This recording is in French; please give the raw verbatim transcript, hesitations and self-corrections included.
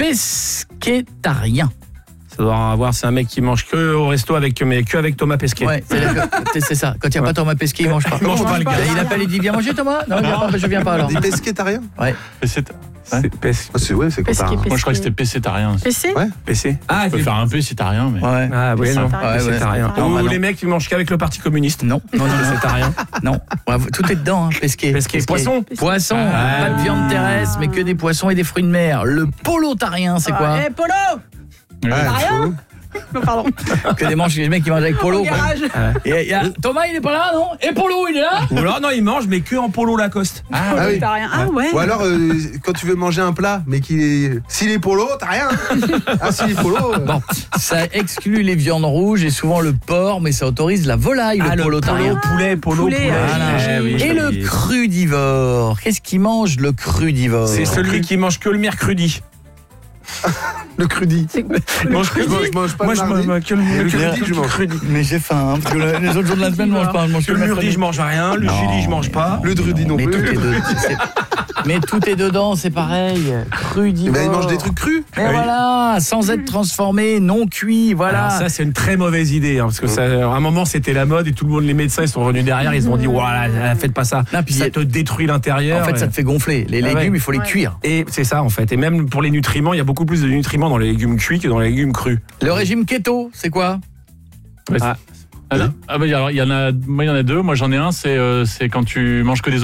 pesquetarien. Ça doit avoir, c'est un mec qui mange que au resto avec, mais que avec Thomas Pesquet. Ouais, c'est, c'est ça. Quand il n'y a ouais. pas Thomas Pesquet, il mange pas. Il mange pas le gars. Il appelle et dit viens manger Thomas. Non, il vient pas, je viens pas alors. Des pesquetariens. Ouais. C'est... Ouais. C'est P C. Ah, c'est ouais, c'est Pesquet, comme ça. pesquet. Moi, je crois que c'était pécétarien. P C Ouais. P C. Ah, Tu peux faire un pécétarien, mais... Ouais. Ah oui, non. Ouais, C'est ouais. rien. Non, Ou bah non. les mecs qui mangent qu'avec le Parti communiste. Non, non, non, non. C'est rien. Non, ouais, tout est dedans, hein, pesquet. Pesquet. Poisson. Poisson, Ah. pas de viande terrestre, mais que des poissons et des fruits de mer. Le polotarien, c'est quoi? Eh, Polo Ah, rien faut- Non, pardon. Que des manches, les mecs qui mangent avec polo. Au quoi. garage. Et, il y a- Thomas, il est pas là, non? Et Polo, il est là? Ou alors non, ils mangent mais que en polo Lacoste. Ah oui. T'as rien. Ah ouais. Ou alors, euh, quand tu veux manger un plat, mais qu'il est... s'il est polo, t'as rien. Ah, s'il est polo... euh, Bon, ça exclut les viandes rouges et souvent le porc, mais ça autorise la volaille, le Ah, le polotarien. polo, poulet, polo, Poulet, poulet. voilà. Eh oui, Et je le l'ai dit. crudivore. Qu'est-ce qu'il mange, le crudivore? C'est celui qui mange que le mercredi. le crudi. C'est- Il mange que Je mange- je mange pas Moi, le je mardi. mange que le Et le mercredi. crudi, je mange. Mais j'ai faim, hein, parce que le- les autres jours de la semaine, je mange pas. Je mange Que le mercredi, je mange rien. Le Non, jeudi, je mange mais pas. Le drudi non mais plus. tout est dedans. c'est- Mais tout est dedans, c'est pareil. Eh Crudivore. ben, il mange des trucs crus. Et Ah oui. voilà, sans être transformé, non cuit, voilà. Alors ça, c'est une très mauvaise idée, hein, parce que ça, à un moment, c'était la mode et tout le monde, les médecins, ils sont revenus derrière, ils ont dit, voilà, faites pas ça. Non, puis ça y a- te détruit l'intérieur. En fait, ça te fait gonfler. Les Ah ouais. légumes, il faut les Ouais. cuire. Et c'est ça, en fait. Et même pour les nutriments, il y a beaucoup plus de nutriments dans les légumes cuits que dans les légumes crus. Le régime keto, c'est quoi? Ah. Ah, non. Ah bah, alors, il y en a, moi, il y en a deux. Moi, j'en ai un, c'est, euh, c'est quand tu manges que des